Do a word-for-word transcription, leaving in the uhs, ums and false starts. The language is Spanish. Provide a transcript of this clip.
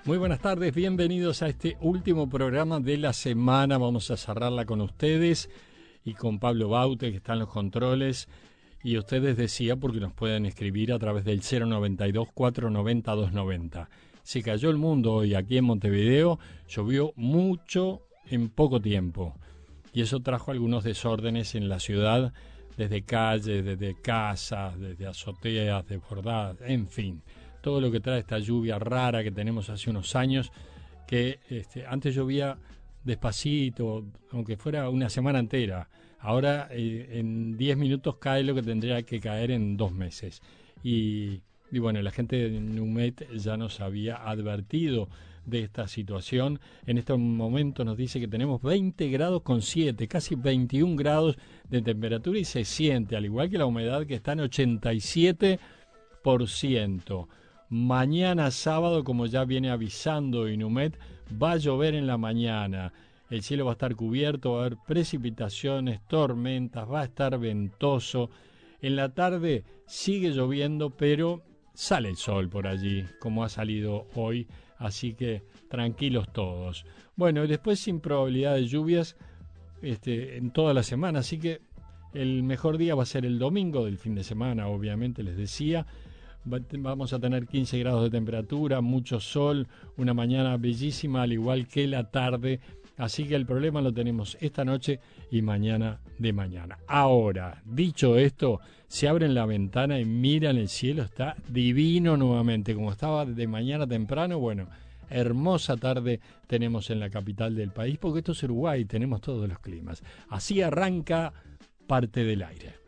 Muy buenas tardes, bienvenidos a este último programa de la semana. Vamos a cerrarla con ustedes y con Pablo Baute, que está en los controles. Y ustedes decía, porque nos pueden escribir a través del cero noventa y dos, cuatrocientos noventa, doscientos noventa. Se cayó el mundo hoy aquí en Montevideo, llovió mucho en poco tiempo. Y eso trajo algunos desórdenes en la ciudad, desde calles, desde casas, desde azoteas, desbordadas, en fin. Todo lo que trae esta lluvia rara que tenemos hace unos años, que este, antes llovía despacito, aunque fuera una semana entera. Ahora eh, en diez minutos cae lo que tendría que caer en dos meses. Y, y bueno, la gente de NUMET ya nos había advertido de esta situación. En este momento nos dice que tenemos veinte grados con siete, casi veintiún grados de temperatura y se siente, al igual que la humedad que está en ochenta y siete por ciento. Mañana sábado, como ya viene avisando INUMET, va a llover en la mañana. El cielo va a estar cubierto, va a haber precipitaciones, tormentas, va a estar ventoso. En la tarde sigue lloviendo, pero sale el sol por allí, como ha salido hoy. Así que tranquilos todos. Bueno, y después sin probabilidad de lluvias este, en toda la semana. Así que el mejor día va a ser el domingo del fin de semana, obviamente les decía. Vamos a tener quince grados de temperatura, mucho sol, una mañana bellísima, al igual que la tarde. Así que el problema lo tenemos esta noche y mañana de mañana. Ahora, dicho esto, se abren la ventana y miran el cielo, está divino nuevamente, como estaba de mañana temprano. Bueno, hermosa tarde tenemos en la capital del país, porque esto es Uruguay, tenemos todos los climas. Así arranca Parte del Aire.